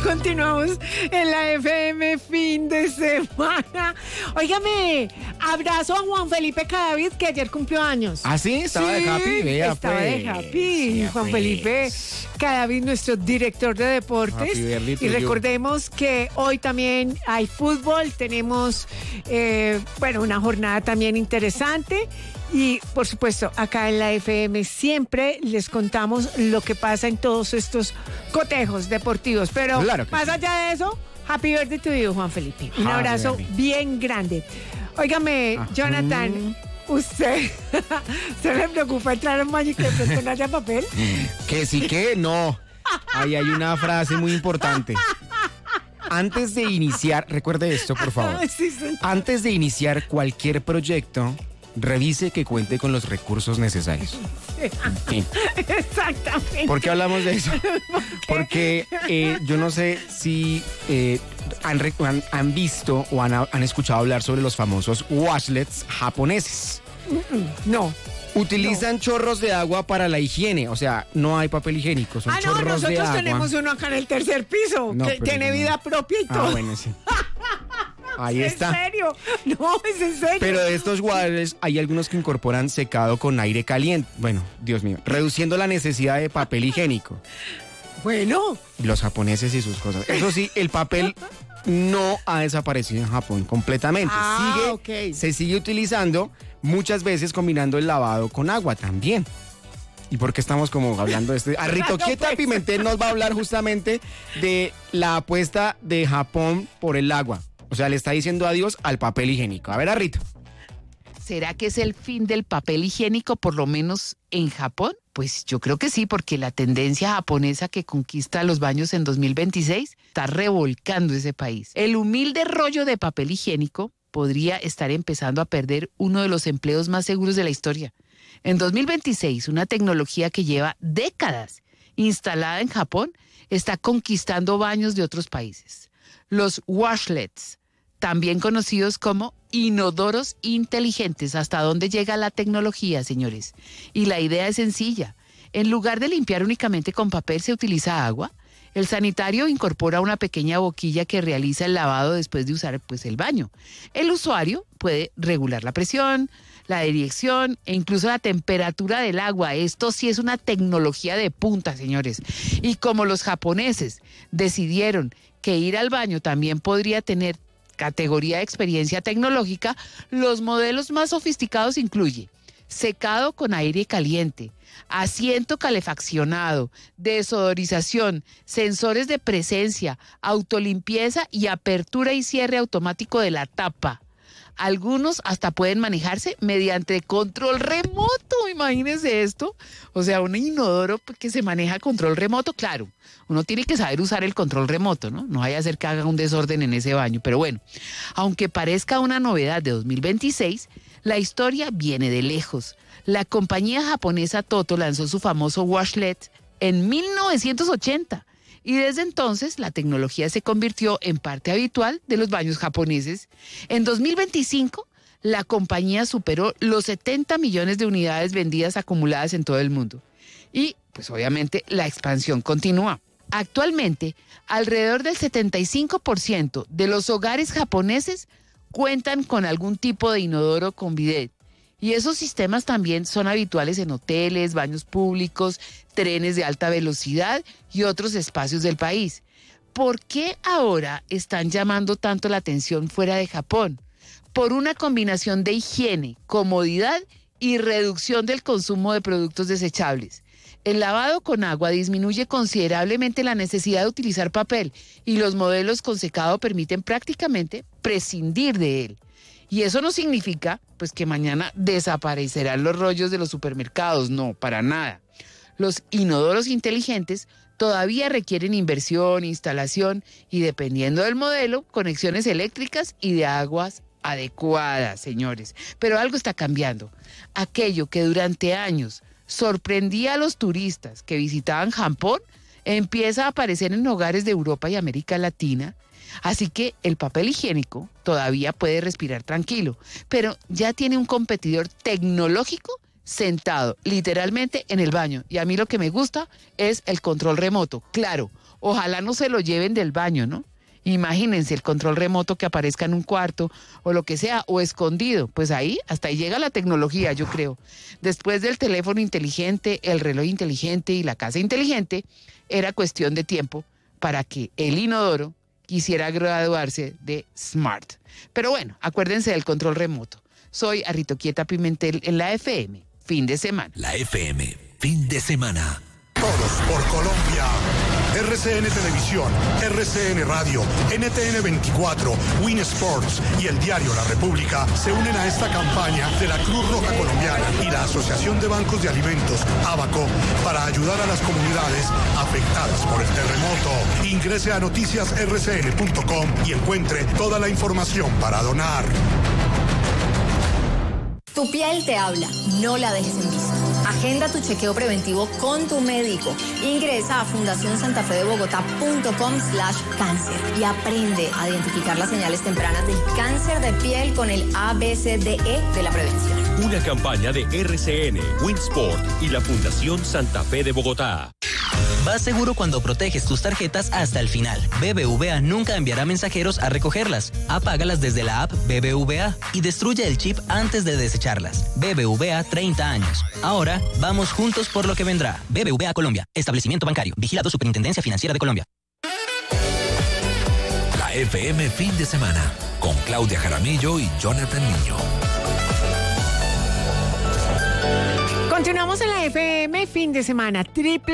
Continuamos en la FM fin de semana. Óigame, abrazo a Juan Felipe Cadavid, que ayer cumplió años. ¿Ah, sí? ¿Estaba de happy? Vea, estaba pues. de happy. Juan Felipe Cadavid, nuestro director de deportes. Y recordemos que hoy también hay fútbol. Tenemos, una jornada también interesante. Y, por supuesto, acá en la FM siempre les contamos lo que pasa en todos estos cotejos deportivos. Pero claro más sí. allá de eso, happy birthday to you, Juan Felipe. Un abrazo bien grande. Óigame, Jonathan, usted se le preocupa entrar a un baño y que de pronto no haya papel. Que sí que no. Ahí hay una frase muy importante. Antes de iniciar, recuerde esto, por favor. Sí, señor. Antes de iniciar cualquier proyecto, revise que cuente con los recursos necesarios. Sí. Exactamente. ¿Por qué hablamos de eso? Porque yo no sé si han visto o han escuchado hablar sobre los famosos washlets japoneses. No. Utilizan chorros de agua para la higiene, o sea, no hay papel higiónico, son chorros de agua. Nosotros tenemos uno acá en el tercer piso, No, que tiene vida propia y todo. Ah, bueno, sí. Ahí está. ¿En serio? No, es en serio. Pero de estos waddles hay algunos que incorporan secado con aire caliente. Bueno, Dios mío, reduciendo la necesidad de papel higiénico. Bueno. Los japoneses y sus cosas. Eso sí, el papel no ha desaparecido en Japón completamente. Se sigue utilizando, muchas veces combinando el lavado con agua también. ¿Y por qué estamos como hablando de este? Arritoquieta Pimentel nos va a hablar justamente de la apuesta de Japón por el agua. O sea, le está diciendo adiós al papel higiénico. A ver, Arrito. ¿Será que es el fin del papel higiénico, por lo menos en Japón? Pues yo creo que sí, porque la tendencia japonesa que conquista los baños en 2026 está revolcando ese país. El humilde rollo de papel higiénico podría estar empezando a perder uno de los empleos más seguros de la historia. En 2026, una tecnología que lleva décadas instalada en Japón está conquistando baños de otros países. Los washlets, también conocidos como inodoros inteligentes. ¿Hasta dónde llega la tecnología, señores? Y la idea es sencilla. En lugar de limpiar únicamente con papel, se utiliza agua. El sanitario incorpora una pequeña boquilla que realiza el lavado después de usar el baño. El usuario puede regular la presión, la dirección e incluso la temperatura del agua. Esto sí es una tecnología de punta, señores. Y como los japoneses decidieron que ir al baño también podría tener categoría de experiencia tecnológica, los modelos más sofisticados incluyen secado con aire caliente, asiento calefaccionado, desodorización, sensores de presencia, autolimpieza y apertura y cierre automático de la tapa. Algunos hasta pueden manejarse mediante control remoto, imagínense esto. O sea, un inodoro que se maneja a control remoto, claro. Uno tiene que saber usar el control remoto, ¿no? No vaya a ser que haga un desorden en ese baño. Pero bueno, aunque parezca una novedad de 2026, la historia viene de lejos. La compañía japonesa Toto lanzó su famoso washlet en 1980. Y desde entonces la tecnología se convirtió en parte habitual de los baños japoneses. En 2025, la compañía superó los 70 millones de unidades vendidas acumuladas en todo el mundo. Y, pues obviamente, la expansión continúa. Actualmente, alrededor del 75% de los hogares japoneses cuentan con algún tipo de inodoro con bidet. Y esos sistemas también son habituales en hoteles, baños públicos, trenes de alta velocidad y otros espacios del país. ¿Por qué ahora están llamando tanto la atención fuera de Japón? Por una combinación de higiene, comodidad y reducción del consumo de productos desechables. El lavado con agua disminuye considerablemente la necesidad de utilizar papel y los modelos con secado permiten prácticamente prescindir de él. Y eso no significa pues que mañana desaparecerán los rollos de los supermercados, no, para nada. Los inodoros inteligentes todavía requieren inversión, instalación y, dependiendo del modelo, conexiones eléctricas y de aguas adecuadas, señores. Pero algo está cambiando. Aquello que durante años sorprendía a los turistas que visitaban Japón empieza a aparecer en hogares de Europa y América Latina. Así que el papel higiénico todavía puede respirar tranquilo, pero ya tiene un competidor tecnológico sentado literalmente en el baño. Y a mí lo que me gusta es el control remoto. Claro, ojalá no se lo lleven del baño, ¿no? Imagínense el control remoto que aparezca en un cuarto o lo que sea, o escondido. Pues ahí, hasta ahí llega la tecnología, yo creo. Después del teléfono inteligente, el reloj inteligente y la casa inteligente, era cuestión de tiempo para que el inodoro quisiera graduarse de Smart. Pero bueno, acuérdense del control remoto. Soy Arito Quieta Pimentel en la FM, fin de semana. La FM, fin de semana. Todos por Colombia. RCN Televisión, RCN Radio, NTN 24, Win Sports y el diario La República se unen a esta campaña de la Cruz Roja Colombiana y la Asociación de Bancos de Alimentos, ABACO, para ayudar a las comunidades afectadas por el terremoto. Ingrese a noticiasrcn.com y encuentre toda la información para donar. Tu piel te habla, no la dejes en visto. Agenda tu chequeo preventivo con tu médico. Ingresa a fundacionsantafedebogotá.com/cáncer y aprende a identificar las señales tempranas del cáncer de piel con el ABCDE de la prevención. Una campaña de RCN, Winsport y la Fundación Santa Fe de Bogotá. Vas seguro cuando proteges tus tarjetas hasta el final. BBVA nunca enviará mensajeros a recogerlas. Apágalas desde la app BBVA y destruye el chip antes de desecharlas. BBVA 30 años. Ahora, vamos juntos por lo que vendrá. BBVA Colombia. Establecimiento bancario. Vigilado Superintendencia Financiera de Colombia. La FM fin de semana con Claudia Jaramillo y Jonathan Niño. Continuamos en la FM fin de semana,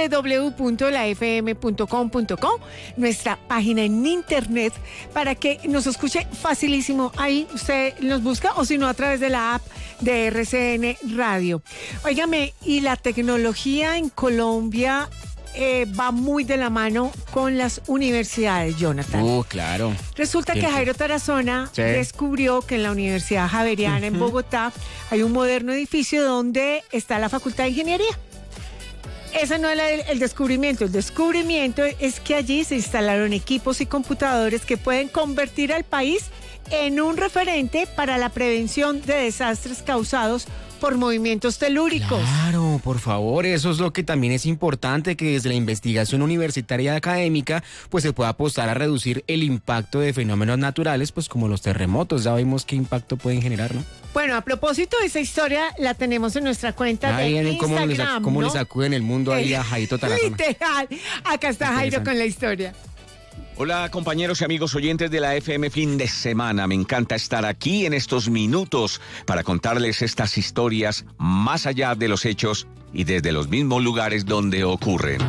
www.lafm.com.co, nuestra página en internet, para que nos escuche facilísimo. Ahí usted nos busca, o si no, a través de la app de RCN Radio. Óigame, y la tecnología en Colombia va muy de la mano con las universidades, Jonathan. Claro. Resulta que Jairo Tarazona descubrió que en la Universidad Javeriana en Bogotá hay un moderno edificio donde está la Facultad de Ingeniería. Ese no es el descubrimiento. El descubrimiento es que allí se instalaron equipos y computadores que pueden convertir al país en un referente para la prevención de desastres causados por movimientos telúricos. Claro, por favor, eso es lo que también es importante, que desde la investigación universitaria y académica pues se pueda apostar a reducir el impacto de fenómenos naturales, pues como los terremotos. Ya vimos qué impacto pueden generar, ¿no? Bueno, a propósito de esa historia, la tenemos en nuestra cuenta de Instagram, cómo ¿no? le sacuden el mundo ahí a Jairito Tarazona. Literal, acá está Jairo con la historia. Hola compañeros y amigos oyentes de la FM fin de semana. Me encanta estar aquí en estos minutos para contarles estas historias más allá de los hechos y desde los mismos lugares donde ocurren.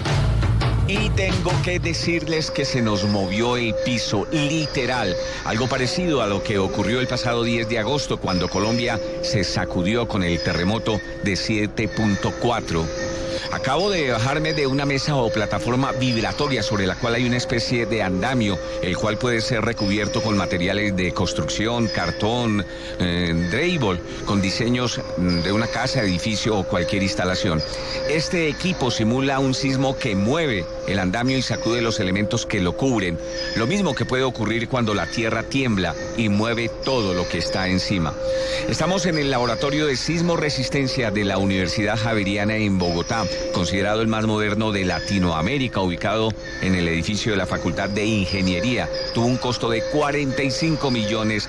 Y tengo que decirles que se nos movió el piso, literal. Algo parecido a lo que ocurrió el pasado 10 de agosto cuando Colombia se sacudió con el terremoto de 7.4. Acabo de bajarme de una mesa o plataforma vibratoria sobre la cual hay una especie de andamio, el cual puede ser recubierto con materiales de construcción, cartón, drywall, con diseños de una casa, edificio o cualquier instalación. Este equipo simula un sismo que mueve el andamio y sacude los elementos que lo cubren, lo mismo que puede ocurrir cuando la tierra tiembla y mueve todo lo que está encima. Estamos en el laboratorio de sismo resistencia de la Universidad Javeriana en Bogotá, considerado el más moderno de Latinoamérica, ubicado en el edificio de la Facultad de Ingeniería. Tuvo un costo de $45 millones.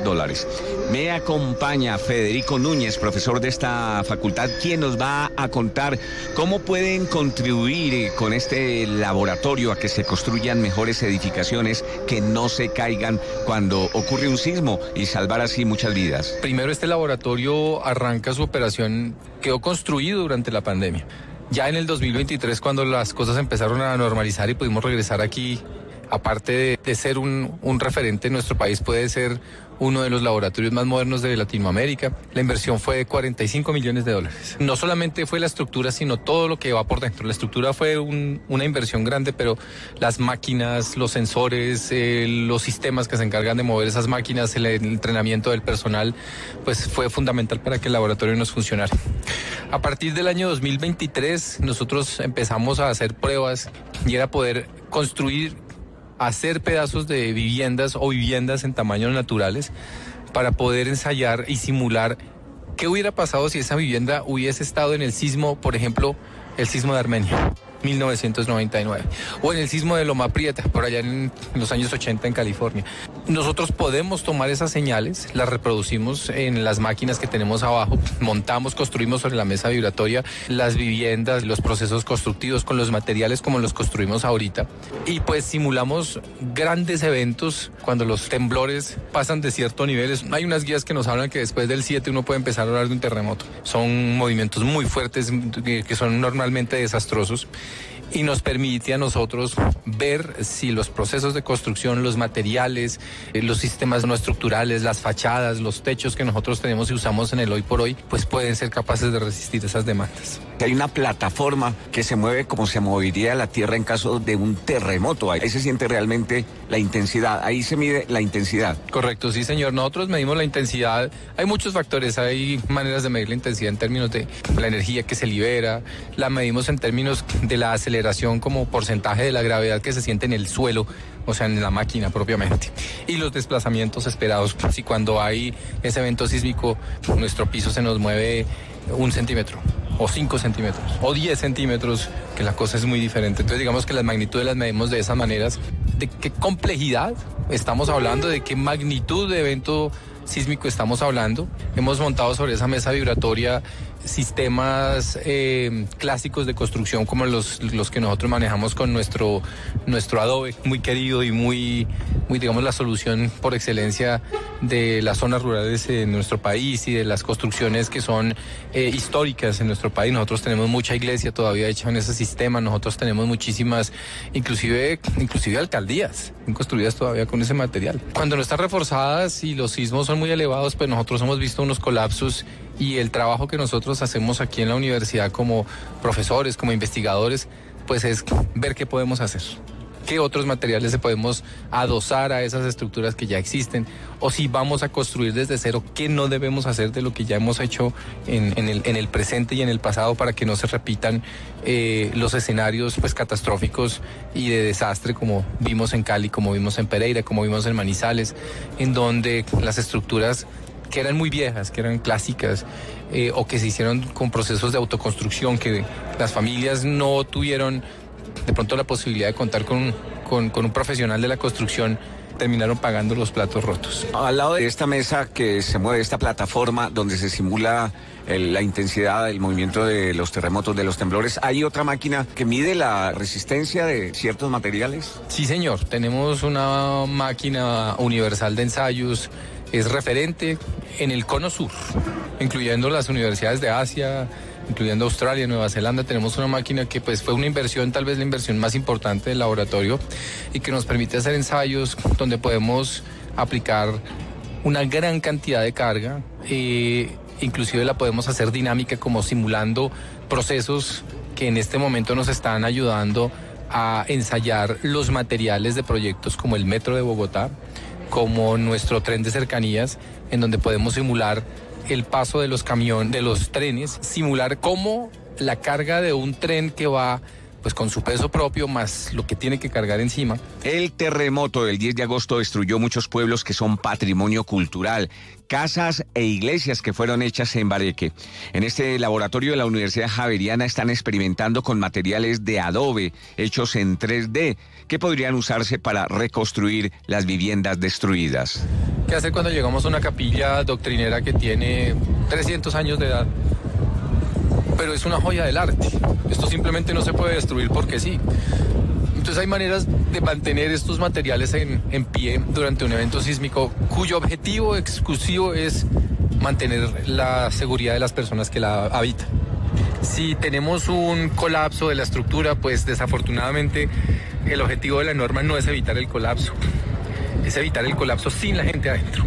Me acompaña Federico Núñez, profesor de esta facultad, quien nos va a contar cómo pueden contribuir con este laboratorio a que se construyan mejores edificaciones que no se caigan cuando ocurre un sismo y salvar así muchas vidas. Primero, este laboratorio arranca su operación, quedó construido durante la pandemia. Ya en el 2023, cuando las cosas empezaron a normalizar y pudimos regresar aquí, aparte de ser un referente en nuestro país, puede ser uno de los laboratorios más modernos de Latinoamérica. La inversión fue de $45 millones. No solamente fue la estructura, sino todo lo que va por dentro. La estructura fue una inversión grande, pero las máquinas, los sensores, los sistemas que se encargan de mover esas máquinas, el entrenamiento del personal, pues fue fundamental para que el laboratorio nos funcionara. A partir del año 2023, nosotros empezamos a hacer pruebas y era poder construir, hacer pedazos de viviendas o viviendas en tamaños naturales para poder ensayar y simular ¿Qué hubiera pasado si esa vivienda hubiese estado en el sismo, por ejemplo, el sismo de Armenia, 1999, o en el sismo de Loma Prieta, por allá en los años 80 en California? Nosotros podemos tomar esas señales, las reproducimos en las máquinas que tenemos abajo, montamos, construimos sobre la mesa vibratoria las viviendas, los procesos constructivos con los materiales como los construimos ahorita, y pues simulamos grandes eventos cuando los temblores pasan de cierto nivel. Hay unas guías que nos hablan que después del 7 uno puede empezar a hablar de un terremoto. Son movimientos muy fuertes que son normalmente desastrosos, y nos permite a nosotros ver si los procesos de construcción, los materiales, los sistemas no estructurales, las fachadas, los techos que nosotros tenemos y usamos en el hoy por hoy, pues pueden ser capaces de resistir esas demandas. Hay una plataforma que se mueve como se movería la Tierra en caso de un terremoto. Ahí se siente realmente la intensidad, ahí se mide la intensidad. Correcto, sí señor. Nosotros medimos la intensidad. Hay muchos factores, hay maneras de medir la intensidad en términos de la energía que se libera, la medimos en términos de la aceleración como porcentaje de la gravedad que se siente en el suelo, o sea, en la máquina propiamente, y los desplazamientos esperados. Si cuando hay ese evento sísmico, nuestro piso se nos mueve 1 centímetro, o 5 centímetros, o 10 centímetros, que la cosa es muy diferente. Entonces digamos que las magnitudes las medimos de esas maneras. ¿De qué complejidad estamos hablando? ¿De qué magnitud de evento sísmico estamos hablando? Hemos montado sobre esa mesa vibratoria sistemas clásicos de construcción como los que nosotros manejamos con nuestro Adobe, muy querido y muy digamos la solución por excelencia de las zonas rurales en nuestro país y de las construcciones que son históricas en nuestro país. Nosotros tenemos mucha iglesia todavía hecha en ese sistema, nosotros tenemos muchísimas, inclusive alcaldías construidas todavía con ese material. Cuando no están reforzadas y los sismos son muy elevados, pues nosotros hemos visto unos colapsos, y el trabajo que nosotros hacemos aquí en la universidad como profesores, como investigadores, pues es ver qué podemos hacer, qué otros materiales se podemos adosar a esas estructuras que ya existen, o si vamos a construir desde cero, qué no debemos hacer de lo que ya hemos hecho en el presente y en el pasado para que no se repitan los escenarios pues catastróficos y de desastre como vimos en Cali, como vimos en Pereira, como vimos en Manizales, en donde las estructuras que eran muy viejas, que eran clásicas, o que se hicieron con procesos de autoconstrucción, que las familias no tuvieron de pronto la posibilidad de contar con un profesional de la construcción, terminaron pagando los platos rotos. Al lado de esta mesa que se mueve, esta plataforma donde se simula la intensidad, el movimiento de los terremotos, de los temblores, ¿hay otra máquina que mide la resistencia de ciertos materiales? Sí, señor. Tenemos una máquina universal de ensayos. Es referente en el cono sur, incluyendo las universidades de Asia, incluyendo Australia, Nueva Zelanda. Tenemos una máquina que pues fue una inversión, tal vez la inversión más importante del laboratorio, y que nos permite hacer ensayos donde podemos aplicar una gran cantidad de carga, inclusive la podemos hacer dinámica, como simulando procesos que en este momento nos están ayudando a ensayar los materiales de proyectos como el Metro de Bogotá, como nuestro tren de cercanías, en donde podemos simular el paso de los trenes, simular cómo la carga de un tren que va pues con su peso propio más lo que tiene que cargar encima. El terremoto del 10 de agosto destruyó muchos pueblos que son patrimonio cultural, casas e iglesias que fueron hechas en Bareque. En este laboratorio de la Universidad Javeriana están experimentando con materiales de adobe hechos en 3D que podrían usarse para reconstruir las viviendas destruidas. ¿Qué hacer cuando llegamos a una capilla doctrinera que tiene 300 años de edad? Pero es una joya del arte. Esto simplemente no se puede destruir porque sí. Entonces hay maneras de mantener estos materiales en pie durante un evento sísmico cuyo objetivo exclusivo es mantener la seguridad de las personas que la habitan. Si tenemos un colapso de la estructura, pues desafortunadamente el objetivo de la norma no es evitar el colapso, es evitar el colapso sin la gente adentro.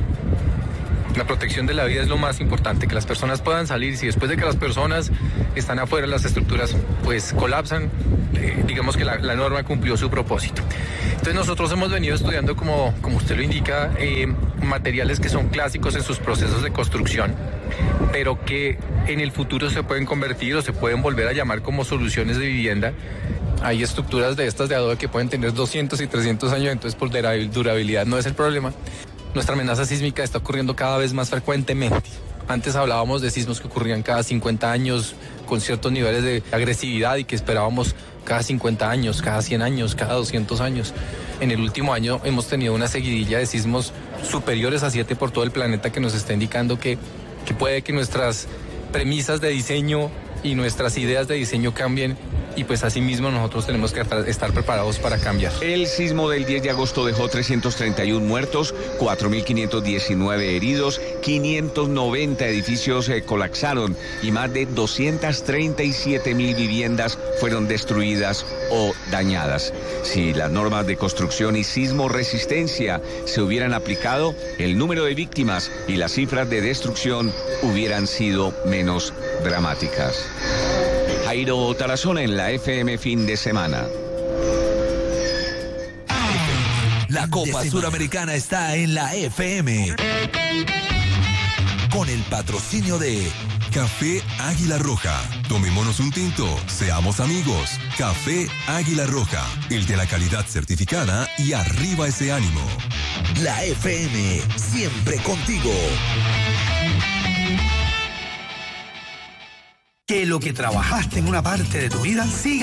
La protección de la vida es lo más importante, que las personas puedan salir. Si después de que las personas están afuera, las estructuras pues colapsan, digamos que la norma cumplió su propósito. Entonces nosotros hemos venido estudiando, como usted lo indica, materiales que son clásicos en sus procesos de construcción, pero que en el futuro se pueden convertir o se pueden volver a llamar como soluciones de vivienda. Hay estructuras de estas de adobe que pueden tener 200 y 300 años, entonces por durabilidad no es el problema. Nuestra amenaza sísmica está ocurriendo cada vez más frecuentemente. Antes hablábamos de sismos que ocurrían cada 50 años con ciertos niveles de agresividad y que esperábamos cada 50 años, cada 100 años, cada 200 años. En el último año hemos tenido una seguidilla de sismos superiores a 7 por todo el planeta que nos está indicando que puede que nuestras premisas de diseño y nuestras ideas de diseño cambien, y pues asimismo nosotros tenemos que estar preparados para cambiar. El sismo del 10 de agosto dejó 331 muertos, 4.519 heridos, 590 edificios colapsaron y más de 237.000 viviendas fueron destruidas o dañadas. Si las normas de construcción y sismo resistencia se hubieran aplicado, el número de víctimas y las cifras de destrucción hubieran sido menos dramáticas. Jairo Tarazona en la FM fin de semana. La Copa Suramericana está en la FM. Con el patrocinio de Café Águila Roja. Tomémonos un tinto, seamos amigos. Café Águila Roja, el de la calidad certificada y arriba ese ánimo. La FM, siempre contigo. Que lo que trabajaste en una parte de tu vida siga